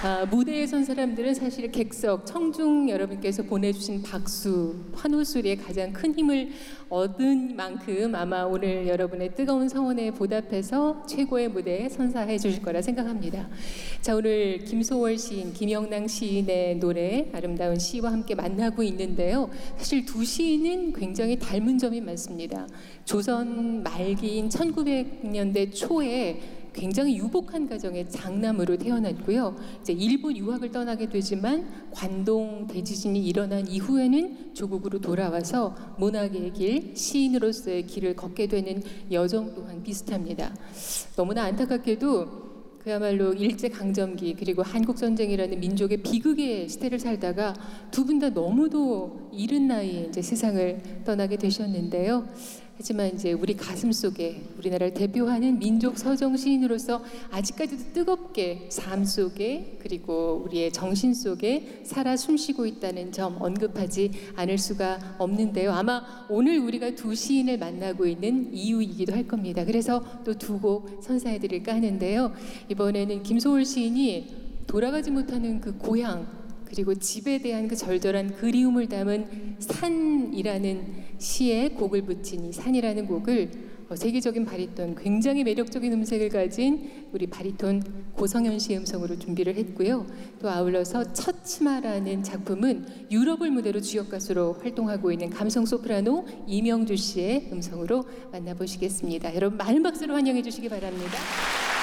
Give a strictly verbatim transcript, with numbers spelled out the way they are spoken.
아, 무대에 선 사람들은 사실 객석, 청중 여러분께서 보내주신 박수, 환호 소리에 가장 큰 힘을 얻은 만큼 아마 오늘 여러분의 뜨거운 성원에 보답해서 최고의 무대에 선사해 주실 거라 생각합니다. 자, 오늘 김소월 시인, 김영랑 시인의 노래, 아름다운 시와 함께 만나고 있는데요. 사실 두 시인은 굉장히 닮은 점이 많습니다. 조선 말기인 천구백 년대 초에 굉장히 유복한 가정의 장남으로 태어났고요. 이제 일본 유학을 떠나게 되지만 관동 대지진이 일어난 이후에는 조국으로 돌아와서 문학의 길, 시인으로서의 길을 걷게 되는 여정 또한 비슷합니다. 너무나 안타깝게도 그야말로 일제강점기 그리고 한국전쟁이라는 민족의 비극의 시대를 살다가 두 분 다 너무도 이른 나이에 이제 세상을 떠나게 되셨는데요. 하지만 이제 우리 가슴 속에 우리나라를 대표하는 민족 서정 시인으로서 아직까지도 뜨겁게 삶 속에 그리고 우리의 정신 속에 살아 숨쉬고 있다는 점 언급하지 않을 수가 없는데요. 아마 오늘 우리가 두 시인을 만나고 있는 이유이기도 할 겁니다. 그래서 또 두 곡 선사해드릴까 하는데요. 이번에는 김소월 시인이 돌아가지 못하는 그 고향 그리고 집에 대한 그 절절한 그리움을 담은 산이라는 시에 곡을 붙인 이 산이라는 곡을 세계적인 바리톤, 굉장히 매력적인 음색을 가진 우리 바리톤 고성현 씨의 음성으로 준비를 했고요. 또 아울러서 첫 치마라는 작품은 유럽을 무대로 주역 가수로 활동하고 있는 감성 소프라노 이명주 씨의 음성으로 만나보시겠습니다. 여러분 많은 박수로 환영해 주시기 바랍니다.